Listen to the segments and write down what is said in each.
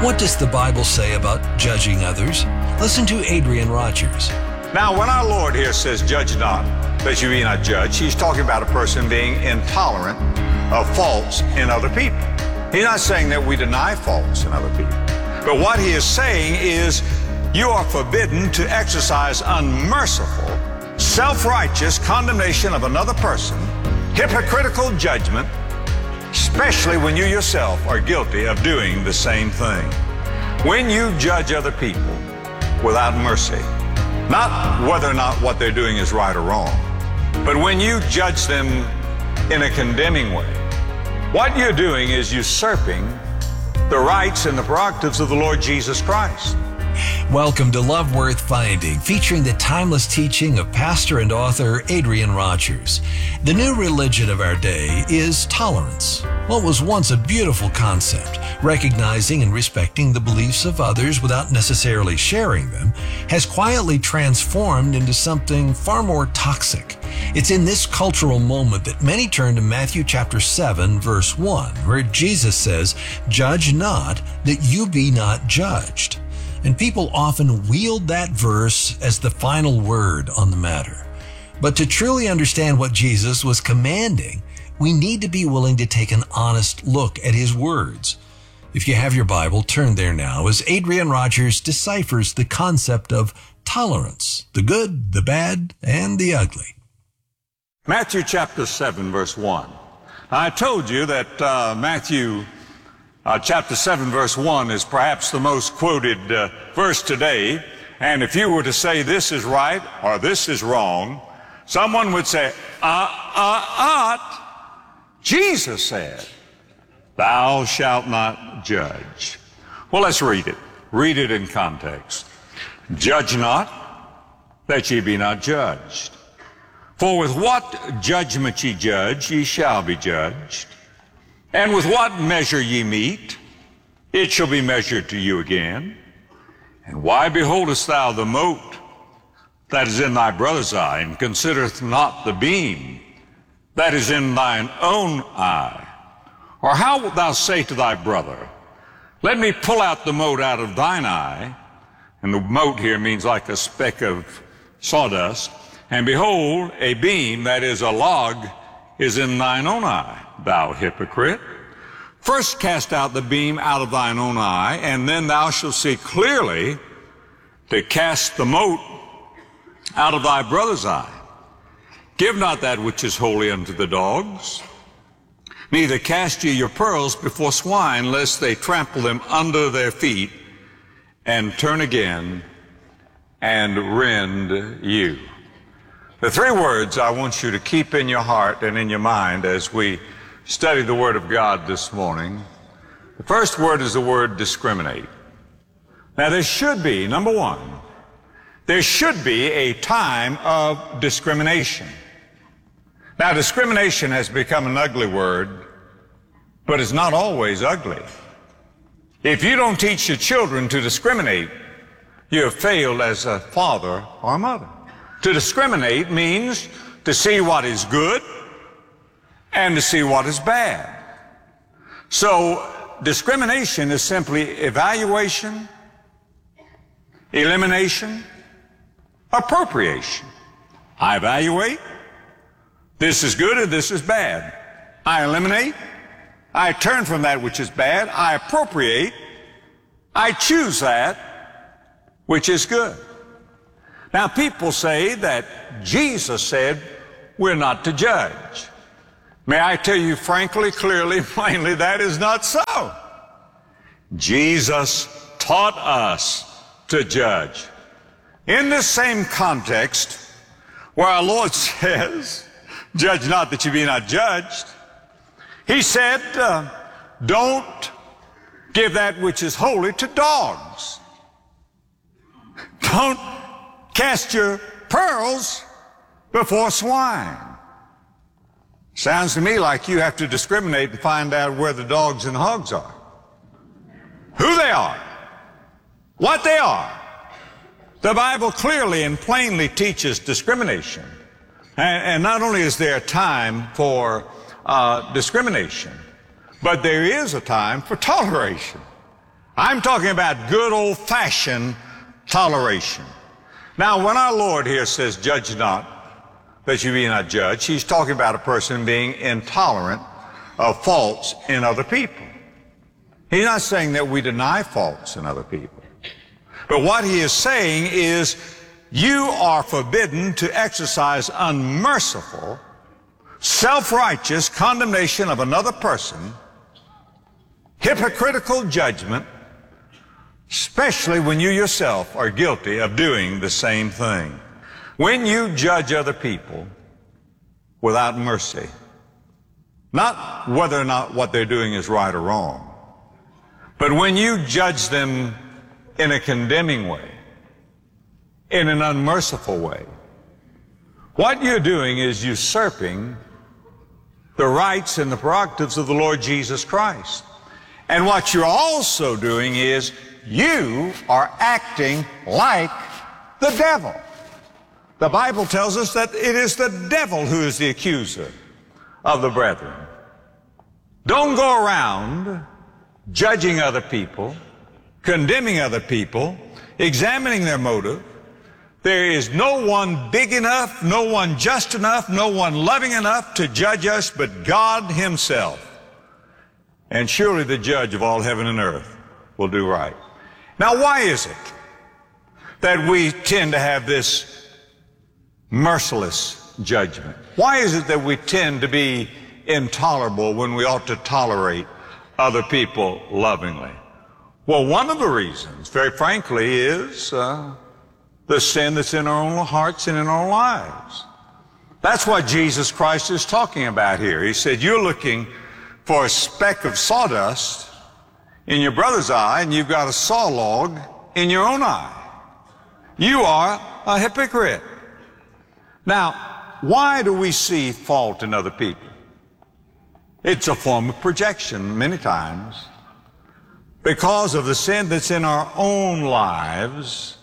What does the Bible say about judging others? Listen to Adrian Rogers. Now, when our Lord here says, judge not, that you be not judged, he's talking about a person being intolerant of faults in other people. He's not saying that we deny faults in other people. But what he is saying is you are forbidden to exercise unmerciful, self-righteous condemnation of another person, hypocritical judgment, especially when you yourself are guilty of doing the same thing. When you judge other people without mercy, not whether or not what they're doing is right or wrong, but when you judge them in a condemning way, what you're doing is usurping the rights and the prerogatives of the Lord Jesus Christ. Welcome to Love Worth Finding, featuring the timeless teaching of pastor and author Adrian Rogers. The new religion of our day is tolerance. What was once a beautiful concept, recognizing and respecting the beliefs of others without necessarily sharing them, has quietly transformed into something far more toxic. It's in this cultural moment that many turn to Matthew chapter 7, verse 1, where Jesus says, "Judge not, that you be not judged." And people often wield that verse as the final word on the matter. But to truly understand what Jesus was commanding, we need to be willing to take an honest look at his words. If you have your Bible, turn there now as Adrian Rogers deciphers the concept of tolerance, the good, the bad, and the ugly. Matthew chapter 7, verse 1. I told you that Matthew chapter 7, verse 1 is perhaps the most quoted verse today. And if you were to say this is right or this is wrong, someone would say, Jesus said, thou shalt not judge. Well, let's read it. Read it in context. Judge not, that ye be not judged. For with what judgment ye judge, ye shall be judged. And with what measure ye mete, it shall be measured to you again. And why beholdest thou the mote that is in thy brother's eye, and considerest not the beam that is in thine own eye? Or how wilt thou say to thy brother, let me pull out the mote out of thine eye? And the mote here means like a speck of sawdust. And behold, a beam, that is a log, is in thine own eye. Thou hypocrite, first cast out the beam out of thine own eye, and then thou shalt see clearly to cast the mote out of thy brother's eye. Give not that which is holy unto the dogs, neither cast ye your pearls before swine, lest they trample them under their feet, and turn again and rend you. The three words I want you to keep in your heart and in your mind as we study the Word of God this morning. The first word is the word discriminate. Now there should be, number one, there should be a time of discrimination. Now discrimination has become an ugly word, but it's not always ugly. If you don't teach your children to discriminate, you have failed as a father or a mother. To discriminate means to see what is good and to see what is bad. So discrimination is simply evaluation, elimination, appropriation. I evaluate, this is good and this is bad. I eliminate, I turn from that which is bad. I appropriate, I choose that which is good. Now, people say that Jesus said we're not to judge. May I tell you frankly, clearly, plainly, that is not so. Jesus taught us to judge. In this same context, where our Lord says, judge not that you be not judged, he said, don't give that which is holy to dogs. Don't cast your pearls before swine. Sounds to me like you have to discriminate and find out where the dogs and hogs are, who they are, what they are. The Bible clearly and plainly teaches discrimination. And not only is there a time for discrimination, but there is a time for toleration. I'm talking about good old-fashioned toleration. Now, when our Lord here says, judge not, that you be not judged, he's talking about a person being intolerant of faults in other people. He's not saying that we deny faults in other people. But what he is saying is, you are forbidden to exercise unmerciful, self-righteous condemnation of another person, hypocritical judgment, especially when you yourself are guilty of doing the same thing. When you judge other people without mercy, not whether or not what they're doing is right or wrong, but when you judge them in a condemning way, in an unmerciful way, what you're doing is usurping the rights and the prerogatives of the Lord Jesus Christ. And what you're also doing is you are acting like the devil. The Bible tells us that it is the devil who is the accuser of the brethren. Don't go around judging other people, condemning other people, examining their motive. There is no one big enough, no one just enough, no one loving enough to judge us but God himself. And surely the judge of all heaven and earth will do right. Now, why is it that we tend to have this merciless judgment? Why is it that we tend to be intolerable when we ought to tolerate other people lovingly? Well, one of the reasons, very frankly, is the sin that's in our own hearts and in our lives. That's what Jesus Christ is talking about here. He said, you're looking for a speck of sawdust in your brother's eye, and you've got a saw log in your own eye. You are a hypocrite. Now, why do we see fault in other people? It's a form of projection many times. Because of the sin that's in our own lives,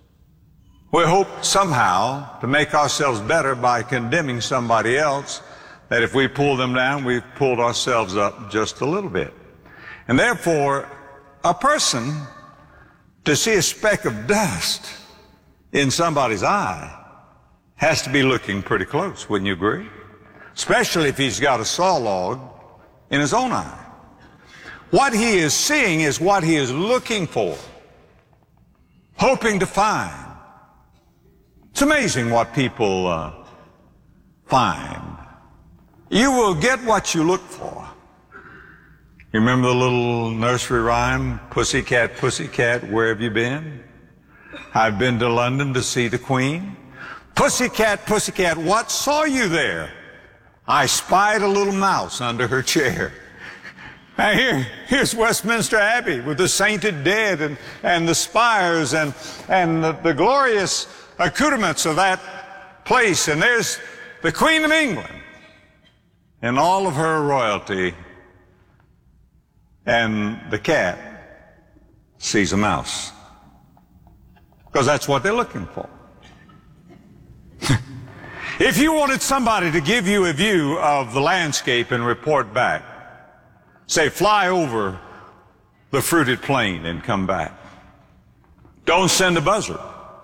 we hope somehow to make ourselves better by condemning somebody else, that if we pull them down, we've pulled ourselves up just a little bit. And therefore, a person, to see a speck of dust in somebody's eye, has to be looking pretty close, wouldn't you agree? Especially if he's got a saw log in his own eye. What he is seeing is what he is looking for, hoping to find. It's amazing what people find. You will get what you look for. You remember the little nursery rhyme, Pussycat, Pussycat, where have you been? I've been to London to see the Queen. Pussycat, Pussycat, what saw you there? I spied a little mouse under her chair. Now here's Westminster Abbey with the sainted dead and the spires and the glorious accoutrements of that place. And there's the Queen of England and all of her royalty. And the cat sees a mouse. Because that's what they're looking for. If you wanted somebody to give you a view of the landscape and report back, say, fly over the fruited plain and come back. Don't send a buzzard.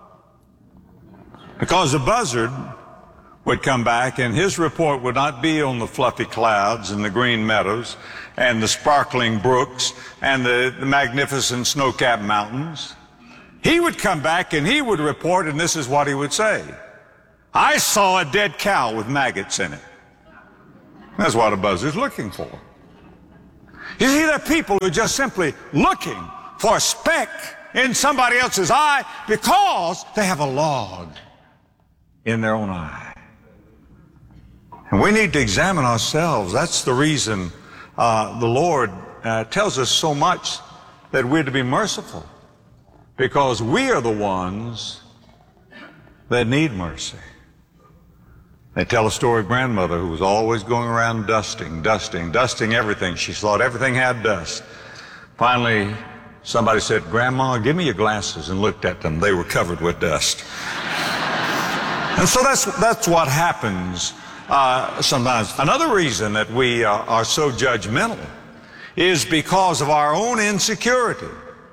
Because the buzzard would come back and his report would not be on the fluffy clouds and the green meadows and the sparkling brooks and the magnificent snow-capped mountains. He would come back and he would report, and this is what he would say. I saw a dead cow with maggots in it. That's what a buzzard's looking for. You see, there are people who are just simply looking for a speck in somebody else's eye because they have a log in their own eye. And we need to examine ourselves. That's the reason the Lord tells us so much that we're to be merciful, because we are the ones that need mercy. They tell a story of grandmother who was always going around dusting everything. She thought everything had dust. Finally, somebody said, Grandma, give me your glasses, and looked at them. They were covered with dust. And so that's what happens sometimes. Another reason that we are so judgmental is because of our own insecurity.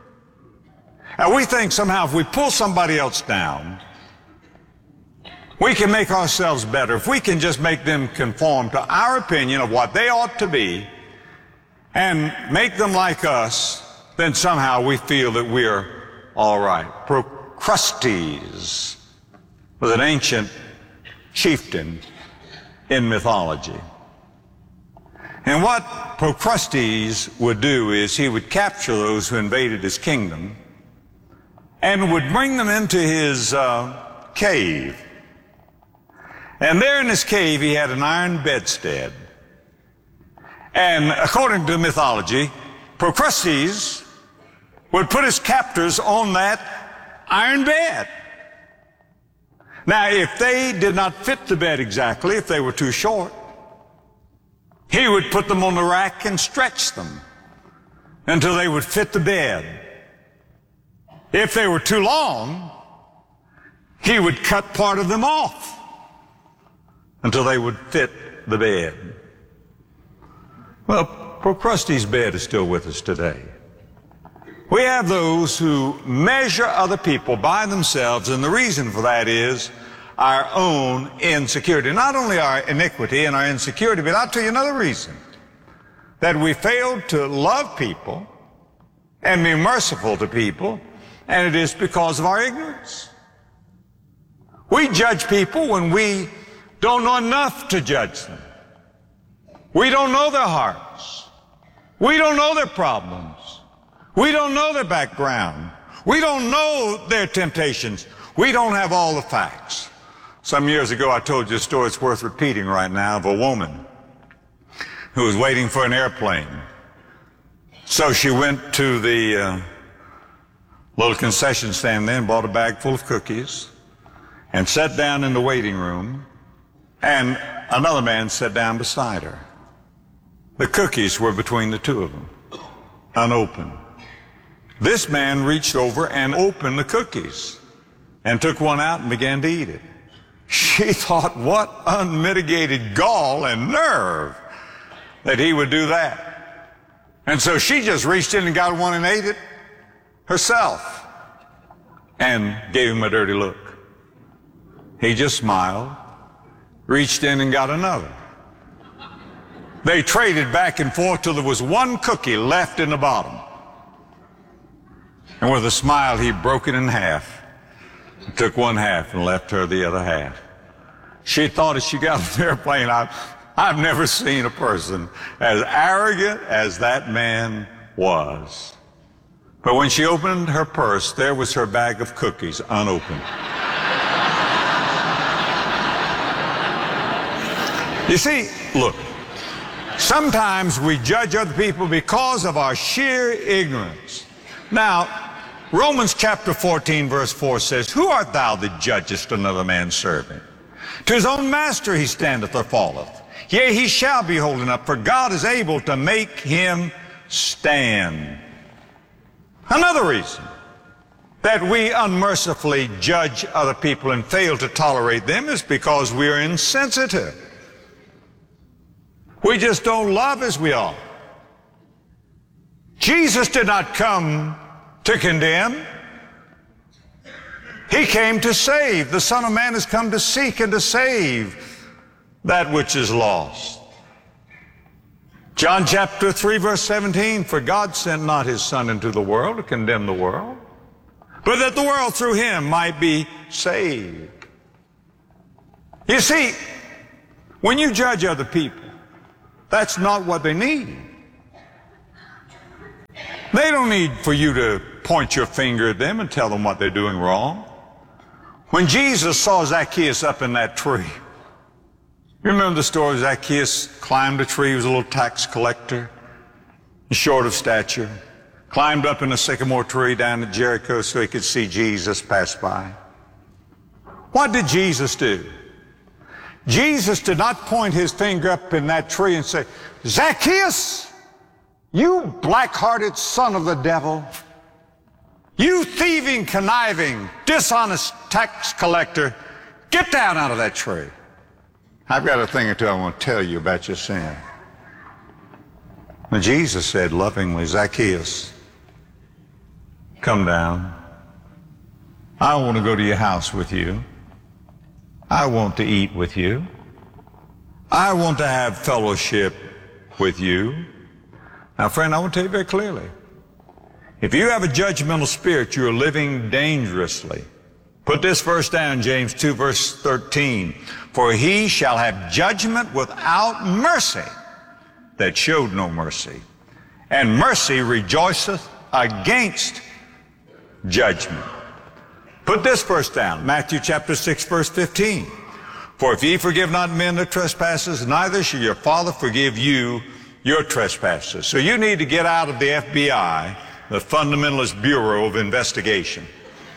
And we think somehow if we pull somebody else down, we can make ourselves better. If we can just make them conform to our opinion of what they ought to be and make them like us, then somehow we feel that we're all right. Procrustes was an ancient chieftain in mythology. And what Procrustes would do is he would capture those who invaded his kingdom and would bring them into his cave. And there in his cave he had an iron bedstead. And according to mythology, Procrustes would put his captors on that iron bed. Now, if they did not fit the bed exactly, if they were too short, he would put them on the rack and stretch them until they would fit the bed. If they were too long, he would cut part of them off until they would fit the bed. Well, Procrustes' bed is still with us today. We have those who measure other people by themselves, and the reason for that is our own insecurity. Not only our iniquity and our insecurity, but I'll tell you another reason. That we fail to love people and be merciful to people, and it is because of our ignorance. We judge people when we don't know enough to judge them. We don't know their hearts. We don't know their problems. We don't know their background. We don't know their temptations. We don't have all the facts. Some years ago, I told you a story that's worth repeating right now of a woman who was waiting for an airplane. So she went to the little concession stand there and bought a bag full of cookies and sat down in the waiting room, and another man sat down beside her. The cookies were between the two of them, unopened. This man reached over and opened the cookies and took one out and began to eat it. She thought, what unmitigated gall and nerve that he would do that. And so she just reached in and got one and ate it herself and gave him a dirty look. He just smiled, reached in and got another. They traded back and forth till there was one cookie left in the bottom. And with a smile, he broke it in half. He took one half and left her the other half. She thought as she got on the airplane, I've never seen a person as arrogant as that man was. But when she opened her purse, there was her bag of cookies unopened. You see, look, sometimes we judge other people because of our sheer ignorance. Now, Romans chapter 14 verse 4 says, who art thou that judgest another man's servant? To his own master he standeth or falleth. Yea, he shall be holding up, for God is able to make him stand. Another reason that we unmercifully judge other people and fail to tolerate them is because we are insensitive. We just don't love as we ought. Jesus did not come to condemn. He came to save. The Son of Man has come to seek and to save that which is lost. John chapter 3 verse 17, for God sent not his Son into the world to condemn the world, but that the world through him might be saved. You see, when you judge other people, that's not what they need. They don't need for you to point your finger at them and tell them what they're doing wrong. When Jesus saw Zacchaeus up in that tree, you remember the story? Zacchaeus climbed a tree. He was a little tax collector, short of stature. Climbed up in a sycamore tree down at Jericho so he could see Jesus pass by. What did Jesus do? Jesus did not point his finger up in that tree and say, Zacchaeus, you black-hearted son of the devil, you thieving, conniving, dishonest tax collector, get down out of that tree. I've got a thing or two I want to tell you about your sin. And Jesus said lovingly, Zacchaeus, come down. I want to go to your house with you. I want to eat with you. I want to have fellowship with you. Now, friend, I want to tell you very clearly, if you have a judgmental spirit, you are living dangerously. Put this verse down, James 2, verse 13. For he shall have judgment without mercy that showed no mercy. And mercy rejoiceth against judgment. Put this verse down, Matthew chapter 6, verse 15. For if ye forgive not men their trespasses, neither shall your Father forgive you your trespasses. So you need to get out of the FBI, the Fundamentalist Bureau of Investigation.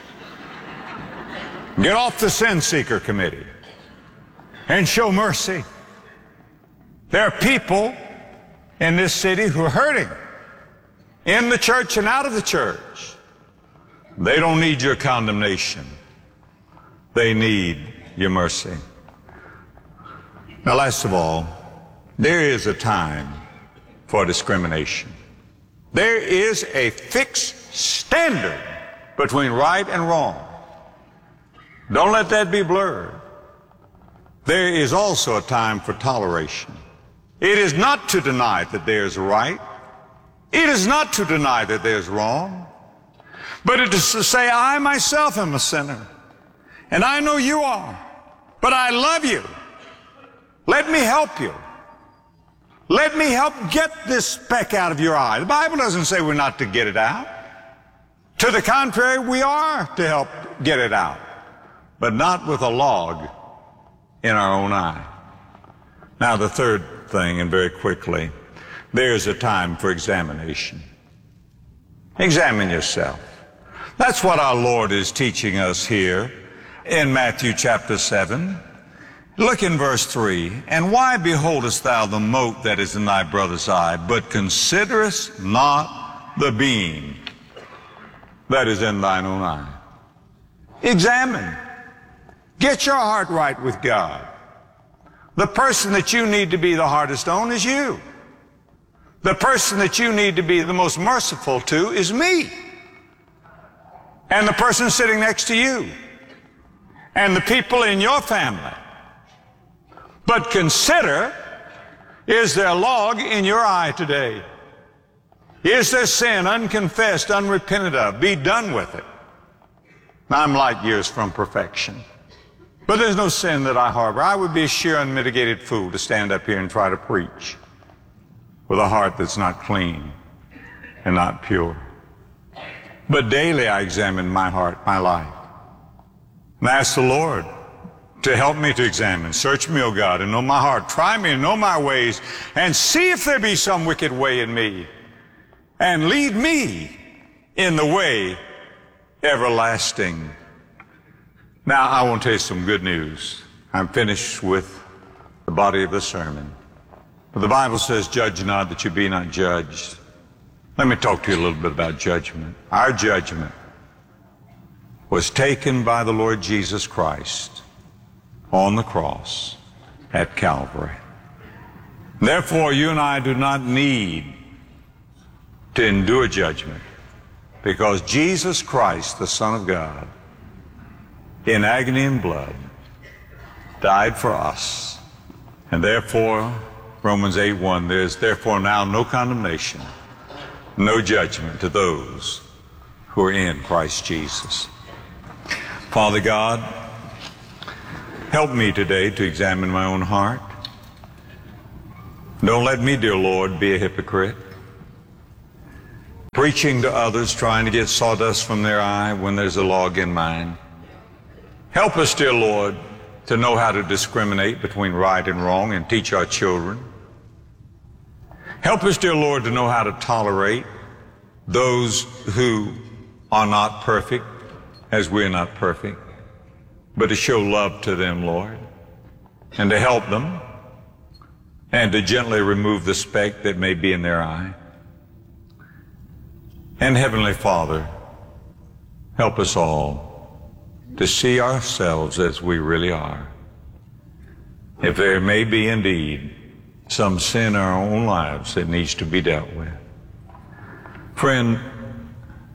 Get off the Sin Seeker Committee and show mercy. There are people in this city who are hurting, in the church and out of the church. They don't need your condemnation. They need your mercy. Now, last of all, there is a time for discrimination. There is a fixed standard between right and wrong. Don't let that be blurred. There is also a time for toleration. It is not to deny that there's right. It is not to deny that there's wrong. But it is to say, I myself am a sinner. And I know you are. But I love you. Let me help you. Let me help get this speck out of your eye. The Bible doesn't say we're not to get it out. To the contrary, we are to help get it out. But not with a log in our own eye. Now, the third thing, and very quickly, there's a time for examination. Examine yourself. That's what our Lord is teaching us here in Matthew chapter 7. Look in verse 3. And why beholdest thou the mote that is in thy brother's eye, but considerest not the beam that is in thine own eye? Examine. Get your heart right with God. The person that you need to be the hardest on is you. The person that you need to be the most merciful to is me. And the person sitting next to you. And the people in your family. But consider, is there log in your eye today? Is there sin unconfessed, unrepented of? Be done with it. I'm light years from perfection. But there's no sin that I harbor. I would be a sheer unmitigated fool to stand up here and try to preach with a heart that's not clean and not pure. But daily I examine my heart, my life. And I ask the Lord to help me to examine. Search me, O God, and know my heart. Try me and know my ways, and see if there be some wicked way in me. And lead me in the way everlasting. Now, I want to tell you some good news. I'm finished with the body of the sermon. But the Bible says, judge not that you be not judged. Let me talk to you a little bit about judgment. Our judgment was taken by the Lord Jesus Christ on the cross at Calvary. Therefore, you and I do not need to endure judgment, because Jesus Christ, the Son of God, in agony and blood, died for us. And therefore, Romans 8:1, there is therefore now no condemnation, no judgment to those who are in Christ Jesus. Father God, help me today to examine my own heart. Don't let me, dear Lord, be a hypocrite, preaching to others, trying to get sawdust from their eye when there's a log in mine. Help us, dear Lord, to know how to discriminate between right and wrong and teach our children. Help us, dear Lord, to know how to tolerate those who are not perfect as we're not perfect, but to show love to them, Lord, and to help them, and to gently remove the speck that may be in their eye. And Heavenly Father, help us all to see ourselves as we really are. If there may be indeed some sin in our own lives that needs to be dealt with. Friend,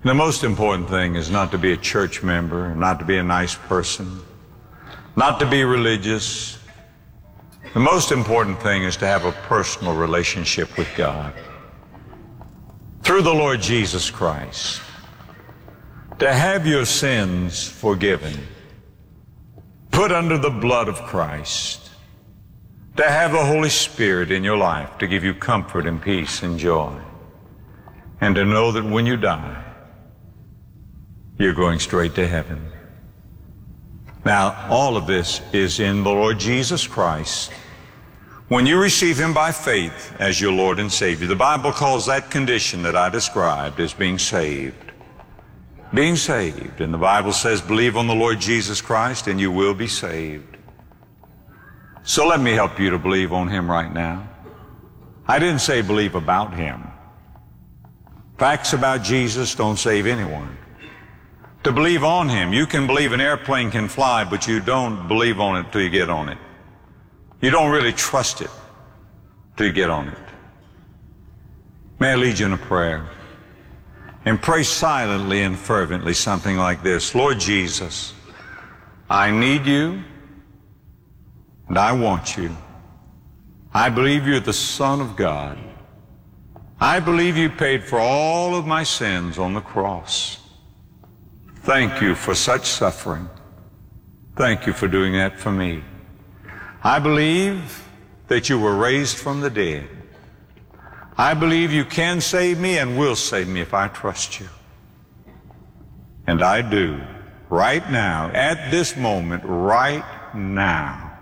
The most important thing is not to be a church member, not to be a nice person, not to be religious. The most important thing is to have a personal relationship with God through the Lord Jesus Christ, to have your sins forgiven, put under the blood of Christ, to have the Holy Spirit in your life to give you comfort and peace and joy, and to know that when you die, you're going straight to heaven. Now, all of this is in the Lord Jesus Christ. When you receive Him by faith as your Lord and Savior, the Bible calls that condition that I described as being saved. Being saved. And the Bible says, believe on the Lord Jesus Christ and you will be saved. So let me help you to believe on Him right now. I didn't say believe about Him. Facts about Jesus don't save anyone. To believe on Him, you can believe an airplane can fly, but you don't believe on it till you get on it. You don't really trust it till you get on it. May I lead you in a prayer? And pray silently and fervently something like this. Lord Jesus, I need you and I want you. I believe you're the Son of God. I believe you paid for all of my sins on the cross. Thank you for such suffering. Thank you for doing that for me. I believe that you were raised from the dead. I believe you can save me and will save me if I trust you. And I do. Right now, at this moment, right now,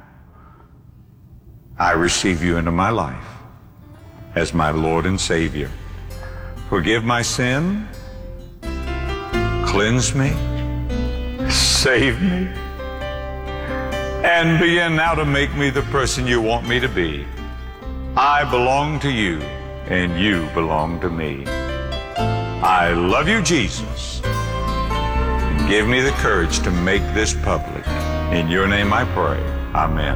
I receive you into my life as my Lord and Savior. Forgive my sin. Cleanse me, save me, and begin now to make me the person you want me to be. I belong to you, and you belong to me. I love you, Jesus. Give me the courage to make this public. In your name I pray. Amen.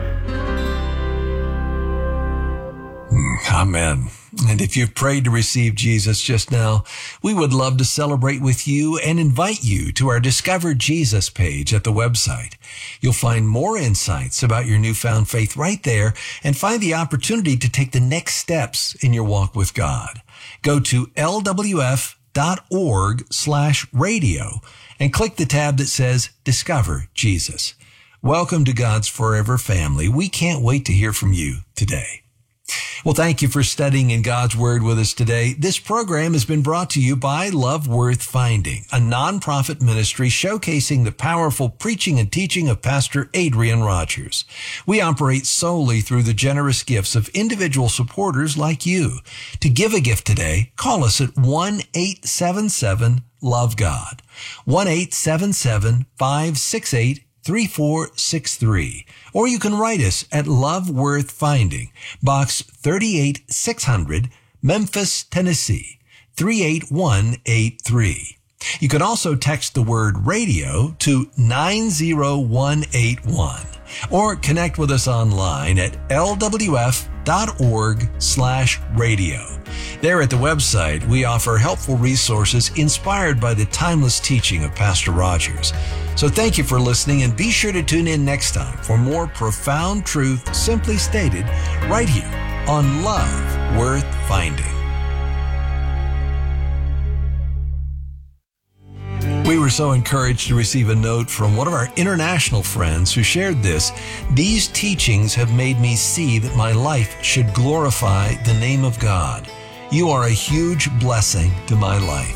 Amen. And if you've prayed to receive Jesus just now, we would love to celebrate with you and invite you to our Discover Jesus page at the website. You'll find more insights about your newfound faith right there and find the opportunity to take the next steps in your walk with God. Go to lwf.org/radio and click the tab that says Discover Jesus. Welcome to God's Forever Family. We can't wait to hear from you today. Well, thank you for studying in God's Word with us today. This program has been brought to you by Love Worth Finding, a nonprofit ministry showcasing the powerful preaching and teaching of Pastor Adrian Rogers. We operate solely through the generous gifts of individual supporters like you. To give a gift today, call us at 1-877-LOVE-GOD, 1-877-568-3463. Or you can write us at Love Worth Finding, Box 38600, Memphis, Tennessee, 38183. You can also text the word radio to 90181 or connect with us online at lwf.org/radio. There at the website, we offer helpful resources inspired by the timeless teaching of Pastor Rogers. So thank you for listening, and be sure to tune in next time for more profound truth simply stated right here on Love Worth Finding. We were so encouraged to receive a note from one of our international friends who shared this. These teachings have made me see that my life should glorify the name of God. You are a huge blessing to my life.